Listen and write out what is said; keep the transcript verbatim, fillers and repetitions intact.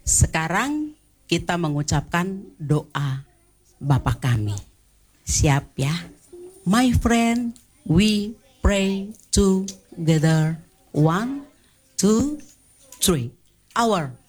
Sekarang kita mengucapkan doa Bapa kami. Siap ya? My friend, we pray together. One, two, three. Our